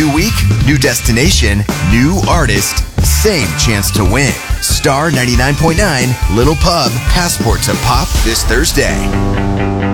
New week, new destination, new artist, same chance to win. Star 99.9 Little Pub, Passport to Pop this Thursday.